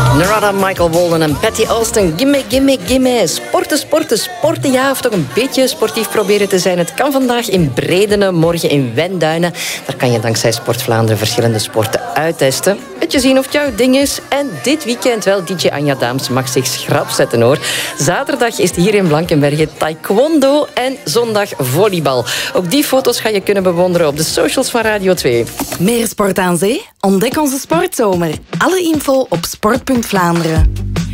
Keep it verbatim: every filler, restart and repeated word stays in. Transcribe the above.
Narada, Michael Walden en Patty Austin. Gimme, gimme, gimme. Sporten, sporten, sporten. Ja, of toch een beetje sportief proberen te zijn. Het kan vandaag in Bredene, morgen in Wenduinen. Daar kan je dankzij Sport Vlaanderen verschillende sporten uittesten. Beetje zien of het jouw ding is. En dit weekend wel, D J Anja Daams mag zich schrap zetten, hoor. Zaterdag is het hier in Blankenberge taekwondo en zondag volleybal. Ook die foto's ga je kunnen bewonderen op de socials van Radio twee. Meer sport aan zee? Ontdek onze sportzomer. Alle info op sport punt Vlaanderen.